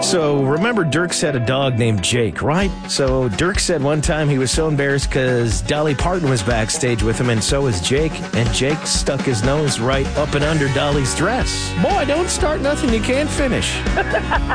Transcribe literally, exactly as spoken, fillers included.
So remember Dirks had a dog named Jake, right? So Dirk said one time he was so embarrassed because Dolly Parton was backstage with him, and so was Jake. And Jake stuck his nose right up and under Dolly's dress. Boy, don't start nothing you can't finish.